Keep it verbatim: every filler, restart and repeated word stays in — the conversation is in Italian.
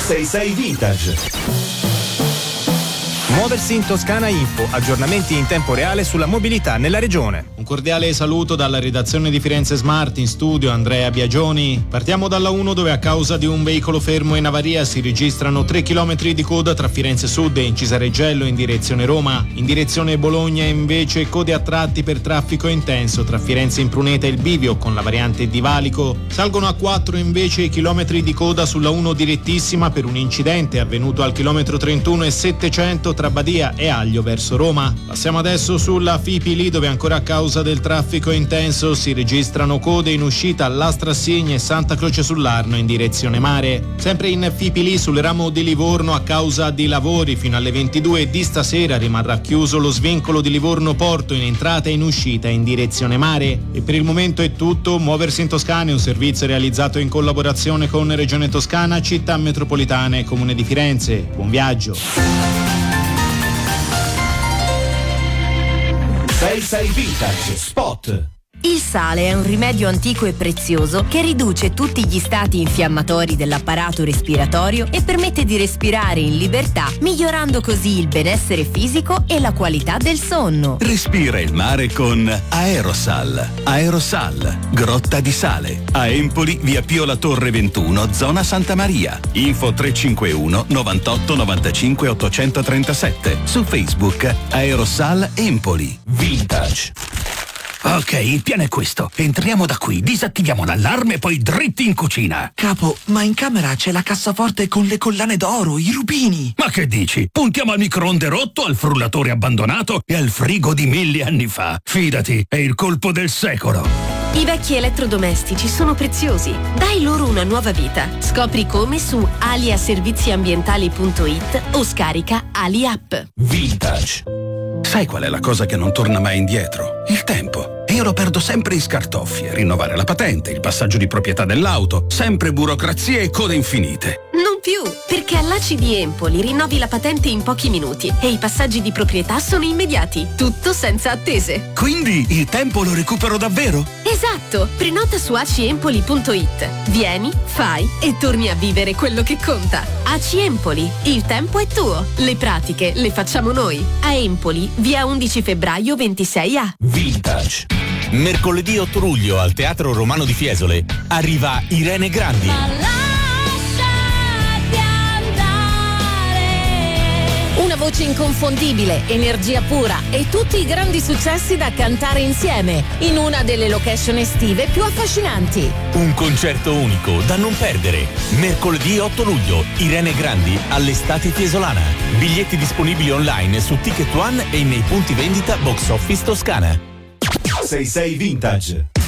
sei sei Vintage. Muoversi in Toscana Info, aggiornamenti in tempo reale sulla mobilità nella regione. Un cordiale saluto dalla redazione di Firenze Smart, in studio Andrea Biagioni. Partiamo dalla uno, dove a causa di un veicolo fermo in avaria si registrano tre chilometri di coda tra Firenze Sud e Incisareggello in direzione Roma. In direzione Bologna invece code a tratti per traffico intenso tra Firenze Impruneta e il Bivio con la variante di Valico. Salgono a quattro invece i chilometri di coda sulla uno direttissima per un incidente avvenuto al chilometro trentuno e settecento tra Badia e Aglio verso Roma. Passiamo adesso sulla Fipili, dove ancora a causa del traffico intenso si registrano code in uscita all'Astrassigna e Santa Croce sull'Arno in direzione mare. Sempre in Fipili, sul ramo di Livorno, a causa di lavori fino alle ventidue di stasera rimarrà chiuso lo svincolo di Livorno Porto in entrata e in uscita in direzione mare. E per il momento è tutto. Muoversi in Toscana è un servizio realizzato in collaborazione con Regione Toscana, Città Metropolitana e Comune di Firenze. Buon viaggio. sei sei Vintage Spot. Il sale è un rimedio antico e prezioso che riduce tutti gli stati infiammatori dell'apparato respiratorio e permette di respirare in libertà, migliorando così il benessere fisico e la qualità del sonno. Respira il mare con Aerosal. Aerosal, Grotta di Sale. A Empoli, via Pio La Torre ventuno, zona Santa Maria. Info tre cinque uno novantotto novantacinque ottocentotrentasette. Su Facebook Aerosal Empoli. Vintage. Ok, il piano è questo. Entriamo da qui, disattiviamo l'allarme e poi dritti in cucina. Capo, ma in camera c'è la cassaforte con le collane d'oro, i rubini. Ma che dici? Puntiamo al microonde rotto, al frullatore abbandonato e al frigo di mille anni fa. Fidati, è il colpo del secolo. I vecchi elettrodomestici sono preziosi. Dai loro una nuova vita. Scopri come su aliaserviziambientali punto it o scarica Ali App. Vintage. Sai qual è la cosa che non torna mai indietro? Il tempo. E io lo perdo sempre in scartoffie. Rinnovare la patente, il passaggio di proprietà dell'auto, sempre burocrazie e code infinite. Non più, perché all'A C I di Empoli rinnovi la patente in pochi minuti e i passaggi di proprietà sono immediati. Tutto senza attese. Quindi il tempo lo recupero davvero? Esatto! Prenota su aciempoli punto it. Vieni, fai e torni a vivere quello che conta. A C I Empoli, il tempo è tuo. Le pratiche le facciamo noi. A Empoli, via undici febbraio ventisei A. Vintage. Mercoledì otto luglio al Teatro Romano di Fiesole arriva Irene Grandi. Una voce inconfondibile, energia pura e tutti i grandi successi da cantare insieme in una delle location estive più affascinanti. Un concerto unico da non perdere. Mercoledì otto luglio, Irene Grandi all'Estate Fiesolana. Biglietti disponibili online su Ticket One e nei punti vendita Box Office Toscana. sei sei Vintage.